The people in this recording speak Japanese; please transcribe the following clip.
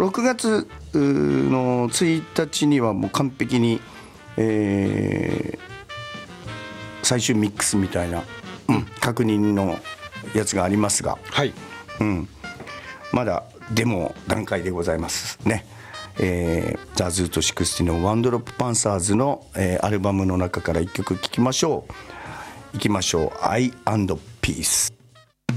6月の1日にはもう完璧に、最終ミックスみたいな、確認のやつがありますが、 はい、 まだデモ段階でございますね。ザ・ズート60のワンドロップパンサーズの、アルバムの中から1曲聴きましょう。いきましょう。 I and Peace。